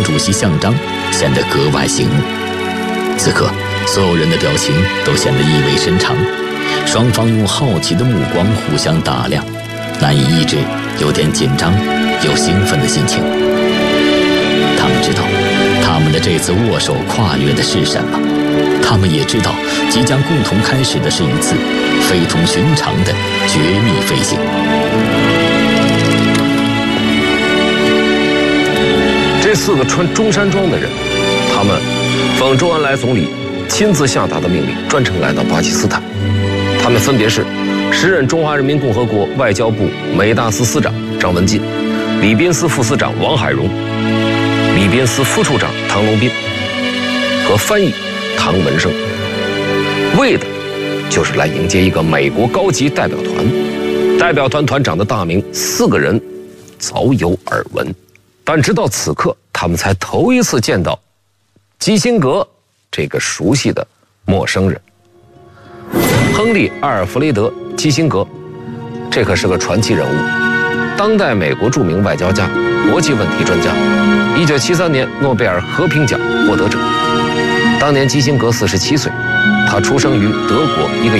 主席像章显得格外醒目。此刻，所有人的表情都显得意味深长，双方用好奇的目光互相打量，难以抑制有点紧张又兴奋的心情。他们知道，他们的这次握手跨越的是什么，他们也知道，即将共同开始的是一次非同寻常的绝密飞行。 这4个穿中山装的人，他们奉周恩来总理亲自下达的命令，专程来到巴基斯坦。他们分别是时任中华人民共和国外交部美大司司长张文进、礼宾司副司长王海荣、礼宾司副处长唐龙斌和翻译唐文生，为的就是来迎接一个美国高级代表团。代表团团长的大名4个人早有耳闻，但直到此刻，他们才头一次见到基辛格这个熟悉的陌生人。亨利·阿尔弗雷德·基辛格，这可是个传奇人物，当代美国著名外交家、国际问题专家，1973年诺贝尔和平奖获得者。当年基辛格47岁，他出生于德国一个